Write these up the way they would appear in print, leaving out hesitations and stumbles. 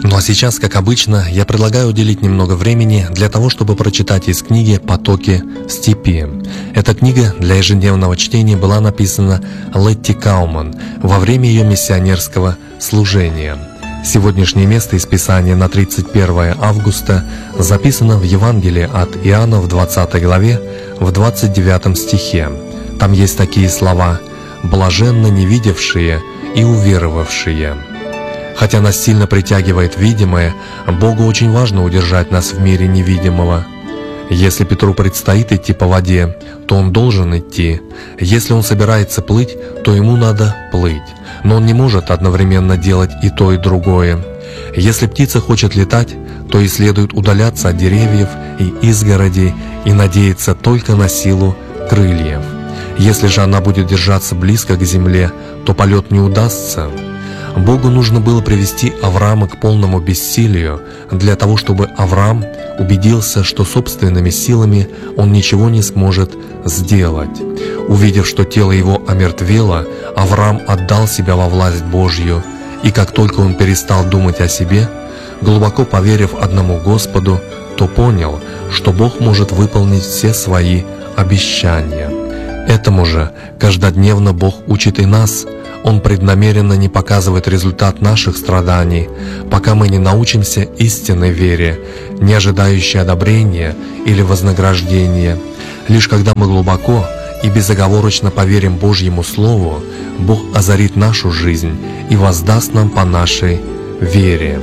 Ну а сейчас, как обычно, я предлагаю уделить немного времени для того, чтобы прочитать из книги «Потоки степи». Эта книга для ежедневного чтения была написана Летти Кауман во время ее миссионерского служения. Сегодняшнее место из Писания на 31 августа записано в Евангелии от Иоанна в 20 главе, в 29 стихе. Там есть такие слова: «Блаженно невидевшие и уверовавшие». Хотя нас сильно притягивает видимое, Богу очень важно удержать нас в мире невидимого. Если Петру предстоит идти по воде, то он должен идти. Если он собирается плыть, то ему надо плыть. Но он не может одновременно делать и то, и другое. Если птица хочет летать, то и следует удаляться от деревьев и изгородей и надеяться только на силу крыльев. Если же она будет держаться близко к земле, то полет не удастся. Богу нужно было привести Авраама к полному бессилию для того, чтобы Авраам убедился, что собственными силами он ничего не сможет сделать. Увидев, что тело его омертвело, Авраам отдал себя во власть Божью, и как только он перестал думать о себе, глубоко поверив одному Господу, то понял, что Бог может выполнить все свои обещания. Этому же каждодневно Бог учит и нас. Он преднамеренно не показывает результат наших страданий, пока мы не научимся истинной вере, не ожидающей одобрения или вознаграждения. Лишь когда мы глубоко и безоговорочно поверим Божьему Слову, Бог озарит нашу жизнь и воздаст нам по нашей вере.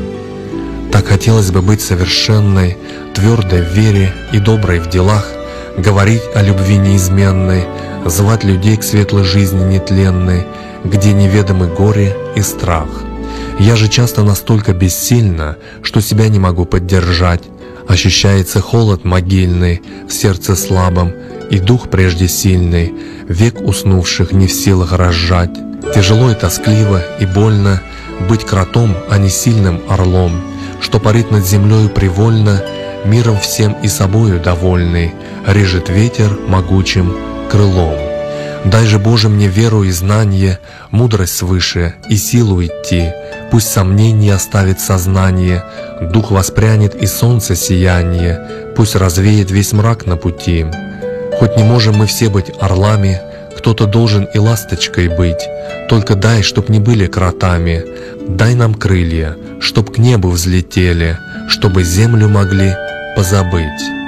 Так хотелось бы быть совершенной, твердой в вере и доброй в делах, говорить о любви неизменной, звать людей к светлой жизни нетленной, где неведомы горе и страх. Я же часто настолько бессильна, что себя не могу поддержать. Ощущается холод могильный в сердце слабом, и дух прежде сильный, век уснувших не в силах разжать. Тяжело и тоскливо и больно быть кротом, а не сильным орлом, что парит над землею привольно, миром всем и собою довольный, режет ветер могучим крылом. Дай же, Боже, мне веру и знание, мудрость свыше и силу идти. Пусть сомнение оставит сознание, дух воспрянет и солнце сияние, пусть развеет весь мрак на пути. Хоть не можем мы все быть орлами, кто-то должен и ласточкой быть. Только дай, чтоб не были кротами, дай нам крылья, чтоб к небу взлетели, чтобы землю могли позабыть.